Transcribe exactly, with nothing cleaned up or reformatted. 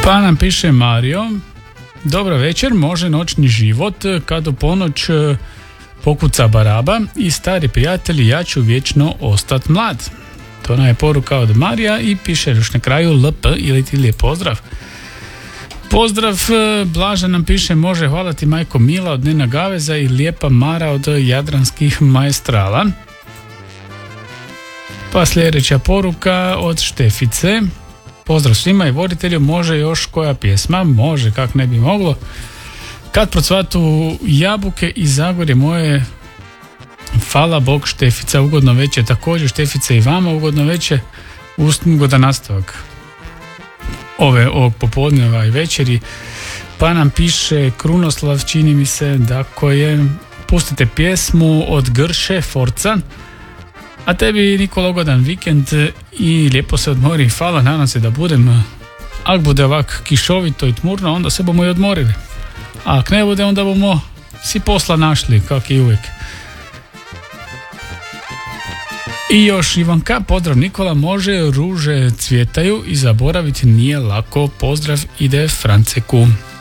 Pa nam piše Mario: dobra večer, može noćni život kad u ponoć pokuca baraba i stari prijatelji, ja ću vječno ostat mlad. To nam je poruka od Marija i piše još na kraju L P ili ti lijep pozdrav. Pozdrav, Blaža nam piše: može, hvala ti majko Mila od Nena Gaveza i lijepa Mara od Jadranskih maestrala. Pa sljedeća poruka od Štefice: pozdrav svima i voditelju, može još koja pjesma? Može, kak ne bi moglo. Kad procvatu jabuke i Zagorje moje, hvala Bog. Štefica, ugodno večer. Također Štefica i vama ugodno večer, ugodan nastavak ove ovog popodneva i večeri. Pa nam piše Krunoslav, čini mi se da koje pustite pjesmu od Grše, Forca. A tebi, Nikola, ugodan vikend i lijepo se odmori. Hvala, nadam se da budem. Ako bude ovak kišovito i tmurno, onda se bomo i odmorili. A ako ne bude, onda bomo si posla našli, kak i uvijek. I još Ivanka: pozdrav Nikola, može, ruže cvjetaju i zaboraviti nije lako. Pozdrav ide Franceku.